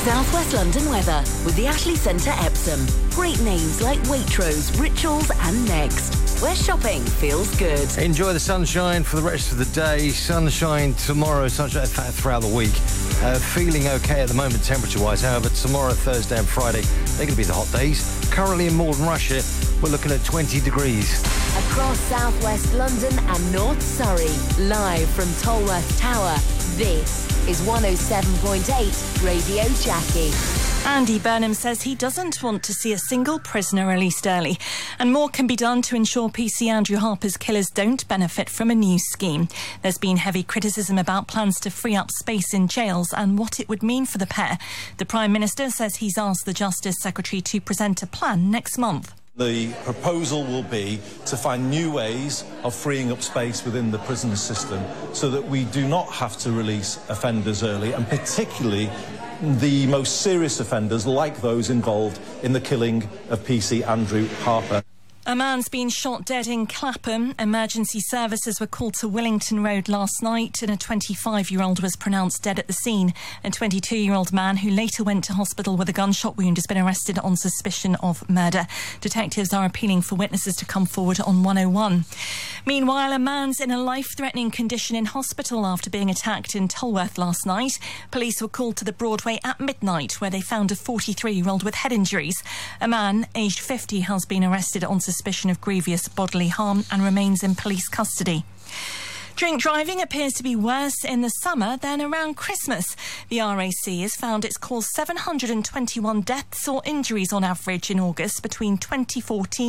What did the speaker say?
South West London weather with the Ashley Centre Epsom. Great names like Waitrose, Rituals and Next, where shopping feels good. Enjoy the sunshine for the rest of the day. Sunshine tomorrow, sunshine throughout the week. Feeling okay at the moment temperature-wise. However, tomorrow, Thursday and Friday, they're going to be the hot days. Currently in Malden, Russia, we're looking at 20 degrees. Across South West London and North Surrey, live from Tolworth Tower, this is 107.8 Radio Jackie. Andy Burnham says he doesn't want to see a single prisoner released early, and more can be done to ensure PC Andrew Harper's killers don't benefit from a new scheme. There's been heavy criticism about plans to free up space in jails and what it would mean for the pair. The Prime Minister says he's asked the Justice Secretary to present a plan next month. The proposal will be to find new ways of freeing up space within the prison system so that we do not have to release offenders early, and particularly the most serious offenders like those involved in the killing of PC Andrew Harper. A man's been shot dead in Clapham. Emergency services were called to Willington Road last night and a 25-year-old was pronounced dead at the scene. A 22-year-old man who later went to hospital with a gunshot wound has been arrested on suspicion of murder. Detectives are appealing for witnesses to come forward on 101. Meanwhile, a man's in a life-threatening condition in hospital after being attacked in Tolworth last night. Police were called to the Broadway at midnight, where they found a 43-year-old with head injuries. A man, aged 50, has been arrested on suspicion of grievous bodily harm and remains in police custody. Drink driving appears to be worse in the summer than around Christmas. The RAC has found it's caused 721 deaths or injuries on average in August between 2014